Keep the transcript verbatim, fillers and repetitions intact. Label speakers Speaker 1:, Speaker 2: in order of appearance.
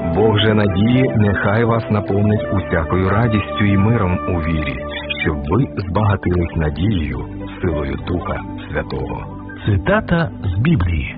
Speaker 1: Бог же надії нехай вас наповнить усякою радістю і миром у вірі, щоб ви збагатились надією, силою Духа Святого.
Speaker 2: Цитата з Біблії.